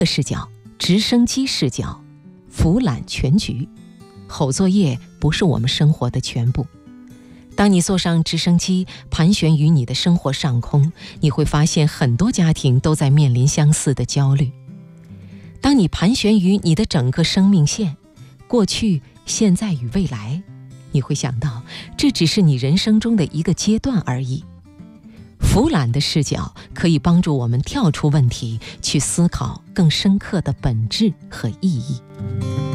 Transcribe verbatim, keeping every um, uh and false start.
视角、直升机视角，俯览全局。后作业不是我们生活的全部。当你坐上直升机，盘旋于你的生活上空，你会发现很多家庭都在面临相似的焦虑。当你盘旋于你的整个生命线，过去、现在与未来，你会想到，这只是你人生中的一个阶段而已。俯览的视角可以帮助我们跳出问题，去思考更深刻的本质和意义。